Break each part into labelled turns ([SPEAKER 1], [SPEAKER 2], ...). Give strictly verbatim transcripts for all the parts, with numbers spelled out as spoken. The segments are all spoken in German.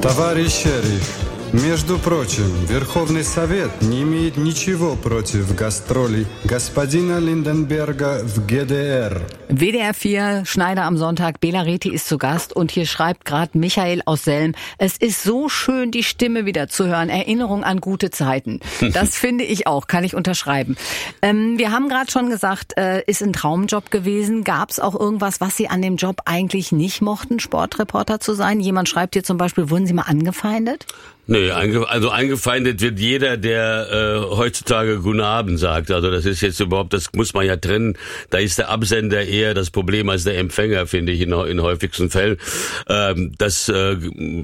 [SPEAKER 1] Товарищ шериф, между прочим, Верховный Совет не имеет ничего против гастролей господина Lindenberger в G D R.
[SPEAKER 2] W D R vier, Schneider am Sonntag, Bela Reti ist zu Gast und hier schreibt gerade Michael aus Selm, es ist so schön, die Stimme wieder zu hören, Erinnerung an gute Zeiten. Das finde ich auch, kann ich unterschreiben. Ähm, wir haben gerade schon gesagt, äh, ist ein Traumjob gewesen. Gab es auch irgendwas, was Sie an dem Job eigentlich nicht mochten, Sportreporter zu sein? Jemand schreibt hier zum Beispiel, wurden Sie mal angefeindet?
[SPEAKER 3] Nee, also eingefeindet wird jeder, der äh, heutzutage Guten Abend sagt. Also das ist jetzt überhaupt, das muss man ja trennen. Da ist der Absender eher das Problem als der Empfänger, finde ich, in, in häufigsten Fällen. Ähm, das äh,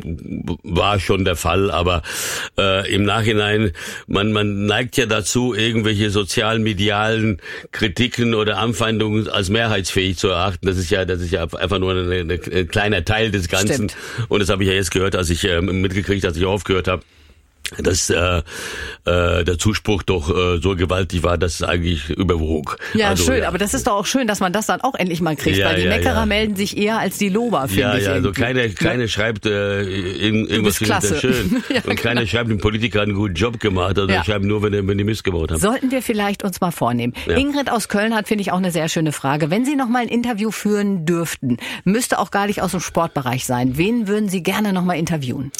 [SPEAKER 3] war schon der Fall, aber äh, im Nachhinein, man, man neigt ja dazu, irgendwelche sozial-medialen Kritiken oder Anfeindungen als mehrheitsfähig zu erachten. Das ist ja, das ist ja einfach nur ein, ein, ein kleiner Teil des Ganzen. Stimmt. Und das habe ich ja jetzt gehört, als ich äh, mitgekriegt, als ich aufgehört habe, dass äh, äh, der Zuspruch doch äh, so gewaltig war, dass es eigentlich überwog.
[SPEAKER 2] Ja,
[SPEAKER 3] also,
[SPEAKER 2] schön,
[SPEAKER 3] ja.
[SPEAKER 2] aber das ist doch auch schön, dass man das dann auch endlich mal kriegt,
[SPEAKER 3] ja,
[SPEAKER 2] weil die
[SPEAKER 3] ja,
[SPEAKER 2] Meckerer
[SPEAKER 3] ja.
[SPEAKER 2] melden sich eher als die Lober, finde
[SPEAKER 3] ja,
[SPEAKER 2] ich.
[SPEAKER 3] Ja, also
[SPEAKER 2] irgendwie.
[SPEAKER 3] keine, keine ja. schreibt äh, irgendwas findet er schön. ja, und keiner genau. schreibt, dem Politiker einen guten Job gemacht, also ja. schreiben nur, wenn, wenn die Mist gebaut haben.
[SPEAKER 2] Sollten wir vielleicht uns mal vornehmen. Ja. Ingrid aus Köln hat, finde ich, auch eine sehr schöne Frage. Wenn Sie noch mal ein Interview führen dürften, müsste auch gar nicht aus dem Sportbereich sein. Wen würden Sie gerne noch mal interviewen?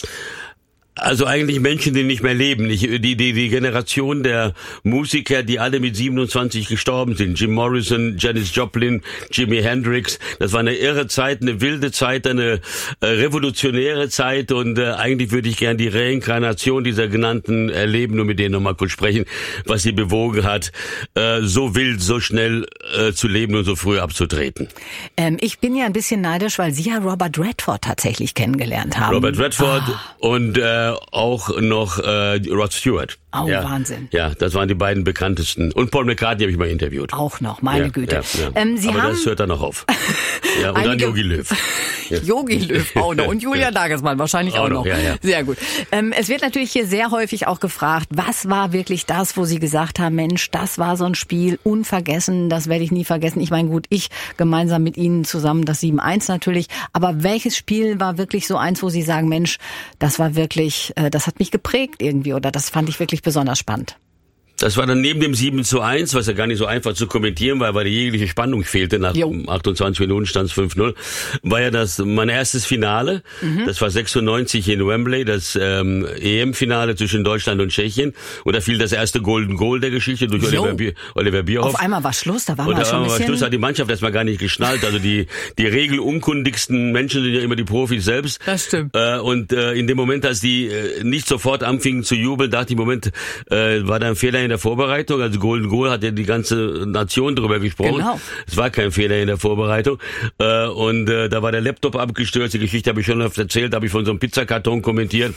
[SPEAKER 3] Also eigentlich Menschen, die nicht mehr leben. Ich, die, die, die Generation der Musiker, die alle mit siebenundzwanzig gestorben sind. Jim Morrison, Janis Joplin, Jimi Hendrix. Das war eine irre Zeit, eine wilde Zeit, eine äh, revolutionäre Zeit. Und äh, eigentlich würde ich gern die Reinkarnation dieser genannten erleben und mit denen nochmal kurz sprechen, was sie bewogen hat, äh, so wild, so schnell äh, zu leben und so früh abzutreten.
[SPEAKER 2] Ähm, ich bin ja ein bisschen neidisch, weil Sie ja Robert Redford tatsächlich kennengelernt haben.
[SPEAKER 3] Robert Redford
[SPEAKER 2] ah.
[SPEAKER 3] und äh, auch noch äh, Rod Stewart.
[SPEAKER 2] Oh,
[SPEAKER 3] ja.
[SPEAKER 2] Wahnsinn.
[SPEAKER 3] Ja, das waren die beiden bekanntesten. Und Paul McCartney habe ich mal interviewt.
[SPEAKER 2] Auch noch, meine
[SPEAKER 3] ja,
[SPEAKER 2] Güte.
[SPEAKER 3] Ja, ja.
[SPEAKER 2] Ähm, Sie
[SPEAKER 3] Aber
[SPEAKER 2] haben
[SPEAKER 3] das hört dann noch auf. ja, und
[SPEAKER 2] Einige...
[SPEAKER 3] dann Jogi Löw.
[SPEAKER 2] Jogi Löw auch noch. Und Julia Nagelsmann wahrscheinlich auch, auch noch.
[SPEAKER 3] noch. Ja, ja.
[SPEAKER 2] Sehr gut. Ähm, es wird natürlich hier sehr häufig auch gefragt, was war wirklich das, wo Sie gesagt haben, Mensch, das war so ein Spiel, unvergessen, das werde ich nie vergessen. Ich meine, gut, ich gemeinsam mit Ihnen zusammen das sieben eins natürlich. Aber welches Spiel war wirklich so eins, wo Sie sagen, Mensch, das war wirklich, äh, das hat mich geprägt irgendwie oder das fand ich wirklich besonders spannend?
[SPEAKER 3] Das war dann neben dem sieben zu eins, was ja gar nicht so einfach zu kommentieren war, weil die jegliche Spannung fehlte. Nach jo. achtundzwanzig Minuten stand es fünf null. War ja das mein erstes Finale. Mhm. Das war sechsundneunzig in Wembley, das ähm, E M-Finale zwischen Deutschland und Tschechien. Und da fiel das erste Golden Goal der Geschichte durch Oliver, Bier, Oliver Bierhoff.
[SPEAKER 2] Auf einmal war Schluss, da war
[SPEAKER 3] man
[SPEAKER 2] schon ein bisschen...
[SPEAKER 3] War Schluss, hat die Mannschaft erstmal gar nicht geschnallt. Also die die regelunkundigsten Menschen sind ja immer die Profis selbst.
[SPEAKER 2] Das stimmt.
[SPEAKER 3] Äh, und äh, in dem Moment, als die äh, nicht sofort anfingen zu jubeln, dachte ich, Moment, äh, war da ein Fehler in der Vorbereitung, also Golden Goal hat ja die ganze Nation drüber gesprochen. Genau. Es war kein Fehler in der Vorbereitung. Äh, und äh, da war der Laptop abgestürzt. Die Geschichte habe ich schon oft erzählt, habe ich von so einem Pizzakarton kommentiert,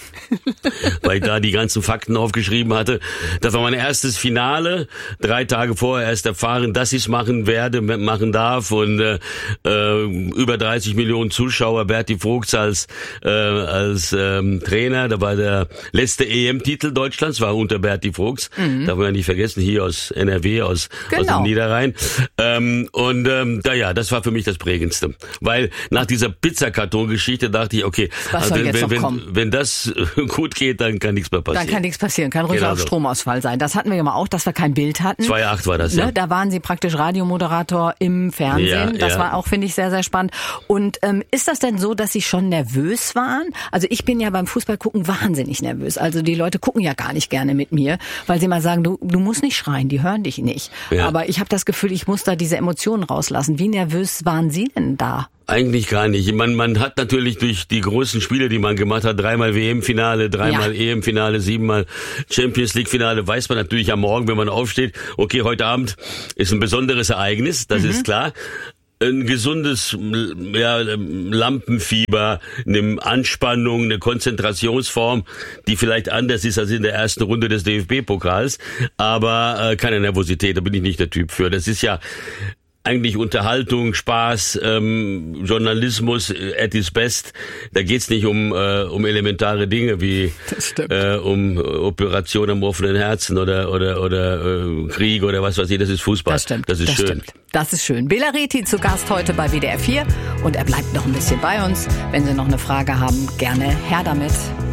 [SPEAKER 3] weil ich da die ganzen Fakten aufgeschrieben hatte. Das war mein erstes Finale. Drei Tage vorher erst erfahren, dass ich es machen werde, machen darf. Und äh, äh, über dreißig Millionen Zuschauer, Berti Vogts als, äh, als ähm, Trainer. Da war der letzte E M-Titel Deutschlands, war unter Berti Vogts. Mhm. Darf man ja nicht vergessen. Hier aus N R W, aus, genau. aus dem Niederrhein. Ähm, und ähm, da ja, das war für mich das Prägendste. Weil nach dieser Pizzakarton-Geschichte dachte ich, okay, also wenn, wenn, wenn, wenn das gut geht, dann kann nichts mehr passieren.
[SPEAKER 2] Dann kann nichts passieren, kann ruhig
[SPEAKER 3] genau
[SPEAKER 2] auch
[SPEAKER 3] so.
[SPEAKER 2] Stromausfall sein. Das hatten wir ja mal auch, dass wir kein Bild hatten.
[SPEAKER 3] zwei Komma acht war das,
[SPEAKER 2] ne?
[SPEAKER 3] ja.
[SPEAKER 2] Da waren Sie praktisch Radiomoderator im Fernsehen. Ja, das ja. war auch, finde ich, sehr, sehr spannend. Und ähm, ist das denn so, dass Sie schon nervös waren? Also ich bin ja beim Fußball gucken wahnsinnig nervös. Also die Leute gucken ja gar nicht gerne mit mir, weil sie mal sagen, du, du musst nicht schreien, die hören dich nicht. Ja. Aber ich habe das Gefühl, ich muss da diese Emotionen rauslassen. Wie nervös waren Sie denn da?
[SPEAKER 3] Eigentlich gar nicht. Man, man hat natürlich durch die großen Spiele, die man gemacht hat, dreimal W M-Finale, dreimal ja. E M-Finale, siebenmal Champions-League-Finale, weiß man natürlich am Morgen, wenn man aufsteht, okay, heute Abend ist ein besonderes Ereignis, das mhm. ist klar. Ein gesundes ja, Lampenfieber, eine Anspannung, eine Konzentrationsform, die vielleicht anders ist als in der ersten Runde des D F B-Pokals, aber äh, keine Nervosität, da bin ich nicht der Typ für. Das ist ja eigentlich Unterhaltung, Spaß, ähm, Journalismus at its best. Da geht's nicht um äh, um elementare Dinge wie äh, um Operation am offenen Herzen oder oder oder äh, Krieg oder was weiß ich. Das ist Fußball.
[SPEAKER 2] Das stimmt.
[SPEAKER 3] Das ist
[SPEAKER 2] das
[SPEAKER 3] schön.
[SPEAKER 2] Stimmt. Das ist schön. Bela Reti zu Gast heute bei W D R vier und er bleibt noch ein bisschen bei uns. Wenn Sie noch eine Frage haben, gerne her damit.